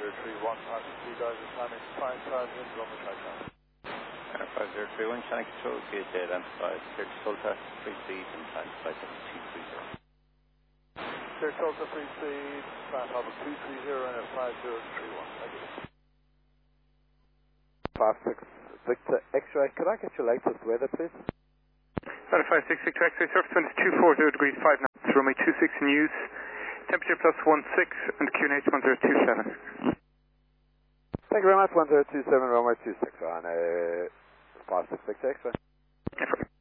5031, passing 3 guys are planning 5,000, runway track down. 5031, Channel Control, gate identified. Clear to Sulta, free speed and time flight level 230. Clear to Sulta, free speed, flight level 230 and 5031, thank you. 56 Victor X-ray, could I get your latest weather please? 56 Victor X-ray, surface wind is 240 degrees 5 knots, runway 26 in use, temperature +16 and QNH 1027. Thank you very much, 1027, runway 26 on 56 Victor X-ray.